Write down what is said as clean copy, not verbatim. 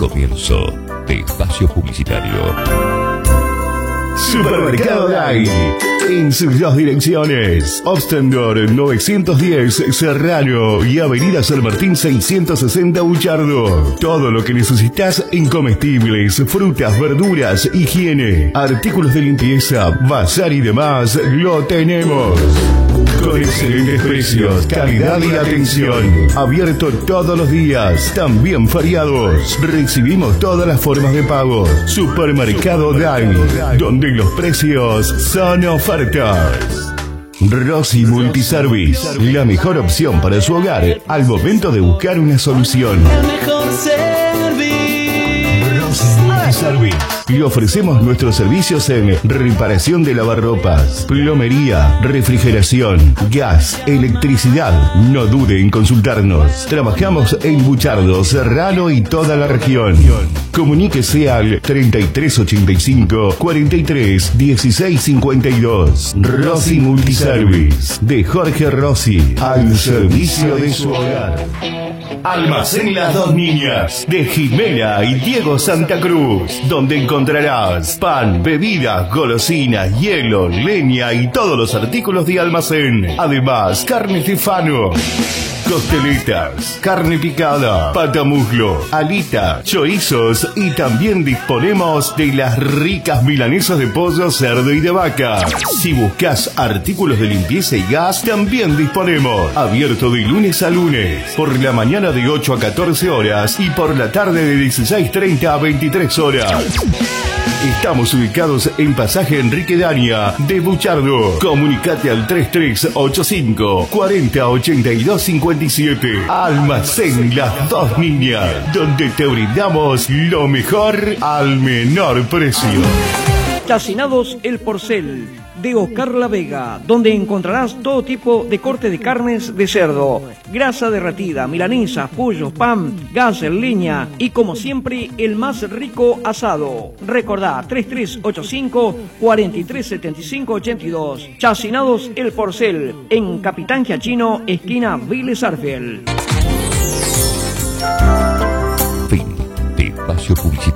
comienzo de espacio publicitario. Supermercado Dai, en sus dos direcciones, Ostendor 910 Serrano y Avenida San Martín 660 Buchardo. Todo lo que necesitas en comestibles, frutas, verduras, higiene, artículos de limpieza, bazar y demás, lo tenemos. Con excelentes precios, calidad y atención. Abierto todos los días, también feriados. Recibimos todas las formas de pago. Supermercado Dai, donde los precios son ofertas. Rossi Multiservice, la mejor opción para su hogar al momento de buscar una solución. El mejor servicio. Rossi Multiservice. Le ofrecemos nuestros servicios en reparación de lavarropas, plomería, refrigeración, gas, electricidad. No dude en consultarnos. Trabajamos en Buchardo, Serrano y toda la región. Comuníquese al 3385 43 16 52. Rossi Multiservice, de Jorge Rossi, al servicio de su hogar. Almacén Las Dos Niñas, de Jimena y Diego Santa Cruz, donde encontrarás pan, bebidas, golosinas, hielo, leña y todos los artículos de almacén. Además, carne Stefano, costeletas, carne picada, patamuslo, alita, chorizos y también disponemos de las ricas milanesas de pollo, cerdo y de vaca. Si buscas artículos de limpieza y gas, también disponemos. Abierto de lunes a lunes, por la mañana de 8 a 14 horas y por la tarde de 16:30 a 23 horas. Estamos ubicados en Pasaje Enrique Dania de Buchardo. Comunicate al 3385 40 82 57. Almacén Las Dos Niñas, donde te brindamos lo mejor al menor precio. Chacinados El Porcel, de Oscar La Vega, donde encontrarás todo tipo de corte de carnes de cerdo, grasa derretida, milanesa, pollo, pan, gas, leña y como siempre el más rico asado. Recordá 3385 4375 82. Chacinados El Porcel, en Capitán Giachino, esquina Vélez Arfiel. Fin de espacio publicitario.